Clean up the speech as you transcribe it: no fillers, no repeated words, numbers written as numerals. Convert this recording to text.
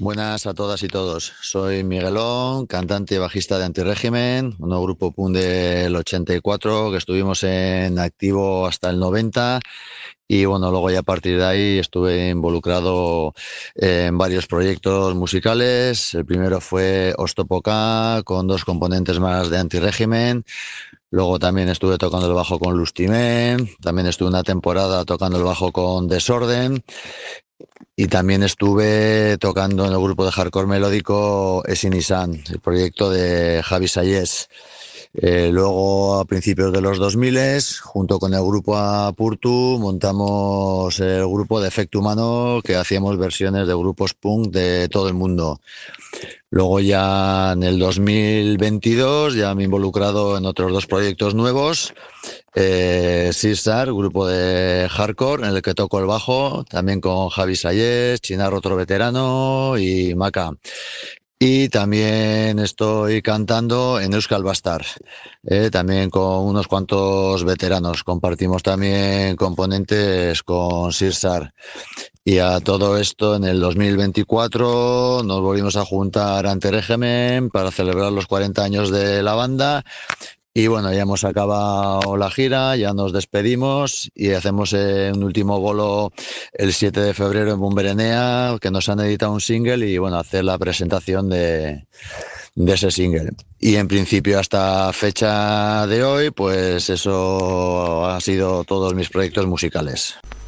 Buenas a todas y todos. Soy Miguelón, cantante y bajista de Antirrégimen, un nuevo grupo punk del 84 que estuvimos en activo hasta el 90 y bueno, luego ya a partir de ahí estuve involucrado en varios proyectos musicales. El primero fue Ostopoca con dos componentes más de Antirrégimen. Luego también estuve tocando el bajo con Lustimen, también estuve una temporada tocando el bajo con Desorden. Y también estuve tocando en el grupo de hardcore melódico Esinisan, el proyecto de Javi Sayés. Luego, a principios de los 2000, junto con el grupo Apurtu, montamos el grupo de Efecto Humano, que hacíamos versiones de grupos punk de todo el mundo. Luego ya en el 2022 ya me he involucrado en otros dos proyectos nuevos. Sisar, grupo de hardcore en el que toco el bajo, también con Javi Sayés, Chinar, otro veterano, y Maca. Y también estoy cantando en Euskal Bastard, también con unos cuantos veteranos. Compartimos también componentes con Sirsar. Y a todo esto, en el 2024 nos volvimos a juntar ante Régimen para celebrar los 40 años de la banda. Y bueno, ya hemos acabado la gira, ya nos despedimos y hacemos un último bolo el 7 de febrero en Bumberenea, que nos han editado un single y bueno, hacer la presentación de ese single. Y en principio hasta fecha de hoy, pues eso ha sido todos mis proyectos musicales.